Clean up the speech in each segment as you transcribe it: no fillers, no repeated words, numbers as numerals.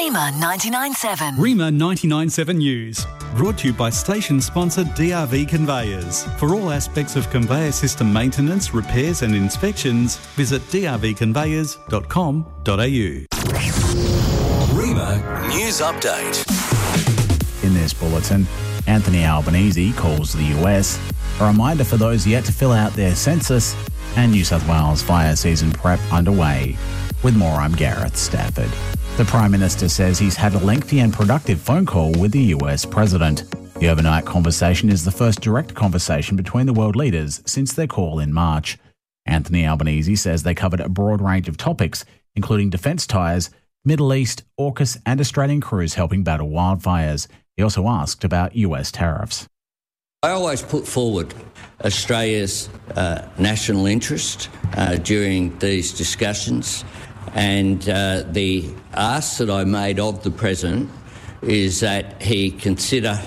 Rima 99.7. Rima 99.7 News. Brought to you by station sponsor DRV Conveyors. For all aspects of conveyor system maintenance, repairs and inspections, visit drvconveyors.com.au. Rima News Update. In this bulletin, Anthony Albanese calls the US, a reminder for those yet to fill out their census, and New South Wales fire season prep underway. With more, I'm Gareth Stafford. The Prime Minister says he's had a lengthy and productive phone call with the US President. The overnight conversation is the first direct conversation between the world leaders since their call in March. Anthony Albanese says they covered a broad range of topics, including defence ties, Middle East, AUKUS and Australian crews helping battle wildfires. He also asked about US tariffs. I always put forward Australia's national interest during these discussions, and the ask that I made of the President is that he consider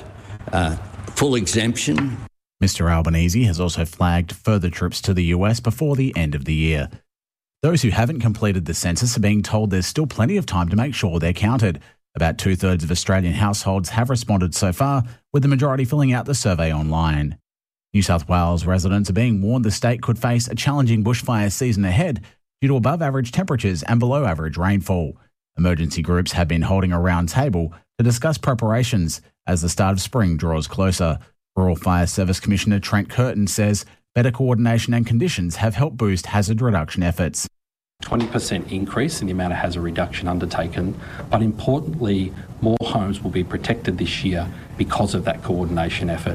full exemption. Mr Albanese has also flagged further trips to the US before the end of the year. Those who haven't completed the census are being told there's still plenty of time to make sure they're counted. About 2/3 of Australian households have responded so far, with the majority filling out the survey online. New South Wales residents are being warned the state could face a challenging bushfire season ahead due to above-average temperatures and below-average rainfall. Emergency groups have been holding a round table to discuss preparations as the start of spring draws closer. Rural Fire Service Commissioner Trent Curtin says better coordination and conditions have helped boost hazard reduction efforts. 20% increase in the amount of hazard reduction undertaken, but importantly, more homes will be protected this year because of that coordination effort.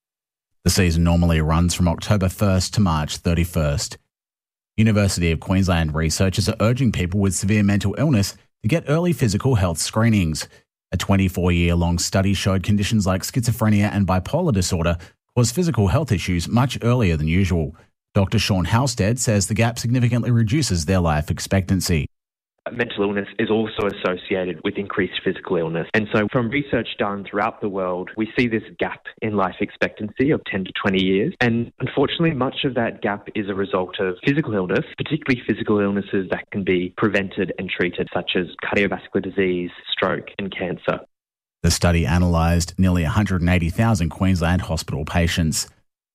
The season normally runs from October 1st to March 31st. University of Queensland researchers are urging people with severe mental illness to get early physical health screenings. A 24-year-long study showed conditions like schizophrenia and bipolar disorder cause physical health issues much earlier than usual. Dr. Sean Halstead says the gap significantly reduces their life expectancy. Mental illness is also associated with increased physical illness. And so from research done throughout the world, we see this gap in life expectancy of 10 to 20 years. And unfortunately, much of that gap is a result of physical illness, particularly physical illnesses that can be prevented and treated, such as cardiovascular disease, stroke and cancer. The study analysed nearly 180,000 Queensland hospital patients.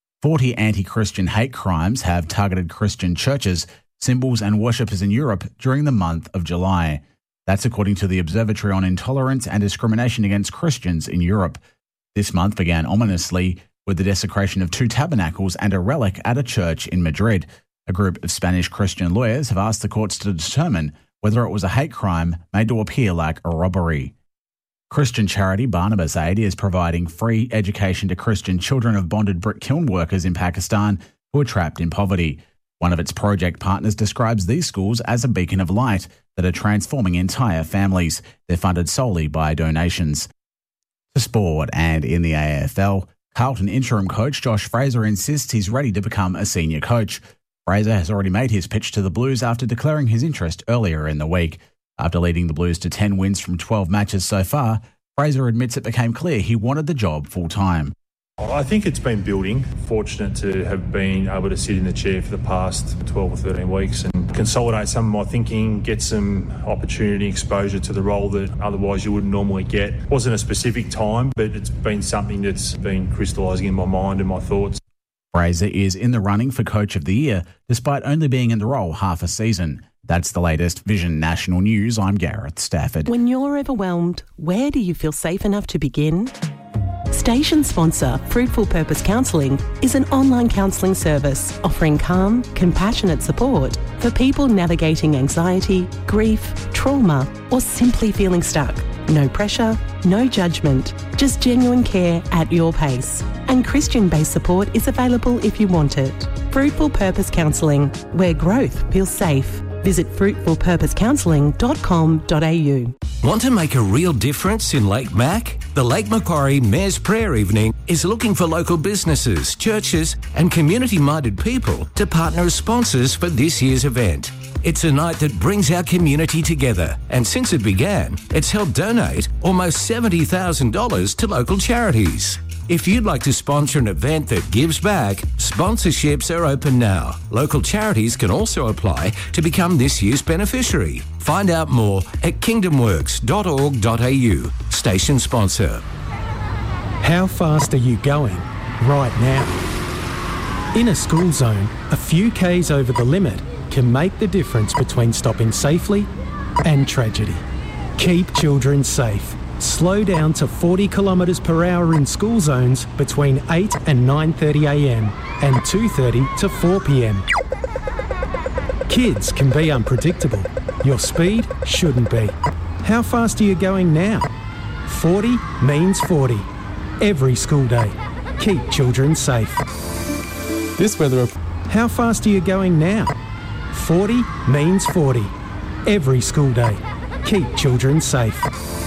40 anti-Christian hate crimes have targeted Christian churches, symbols and worshippers in Europe during the month of July. That's according to the Observatory on Intolerance and Discrimination Against Christians in Europe. This month began ominously with the desecration of 2 tabernacles and a relic at a church in Madrid. A group of Spanish Christian lawyers have asked the courts to determine whether it was a hate crime made to appear like a robbery. Christian charity Barnabas Aid is providing free education to Christian children of bonded brick kiln workers in Pakistan who are trapped in poverty. One of its project partners describes these schools as a beacon of light that are transforming entire families. They're funded solely by donations. To sport, and in the AFL, Carlton interim coach Josh Fraser insists he's ready to become a senior coach. Fraser has already made his pitch to the Blues after declaring his interest earlier in the week. After leading the Blues to 10 wins from 12 matches so far, Fraser admits it became clear he wanted the job full-time. I think it's been building. Fortunate to have been able to sit in the chair for the past 12 or 13 weeks and consolidate some of my thinking, get some opportunity, exposure to the role that otherwise you wouldn't normally get. It wasn't a specific time, but it's been something that's been crystallising in my mind and my thoughts. Fraser is in the running for Coach of the Year, despite only being in the role half a season. That's the latest Vision National News. I'm Gareth Stafford. When you're overwhelmed, where do you feel safe enough to begin? Station sponsor Fruitful Purpose Counselling is an online counselling service offering calm, compassionate support for people navigating anxiety, grief, trauma, or simply feeling stuck. No pressure, no judgment, just genuine care at your pace. And Christian-based support is available if you want it. Fruitful Purpose Counselling, where growth feels safe. Visit fruitfulpurposecounselling.com.au. Want to make a real difference in Lake Mac? The Lake Macquarie Mayor's Prayer Evening is looking for local businesses, churches and community-minded people to partner as sponsors for this year's event. It's a night that brings our community together, and since it began, it's helped donate almost $70,000 to local charities. If you'd like to sponsor an event that gives back, sponsorships are open now. Local charities can also apply to become this year's beneficiary. Find out more at kingdomworks.org.au. Station sponsor. How fast are you going right now? In a school zone, a few Ks over the limit can make the difference between stopping safely and tragedy. Keep children safe. Slow down to 40 kilometres per hour in school zones between 8 and 9:30am and 2:30 to 4pm. Kids can be unpredictable. Your speed shouldn't be. How fast are you going now? 40 means 40. Every school day. Keep children safe. This weather... How fast are you going now? 40 means 40. Every school day. Keep children safe.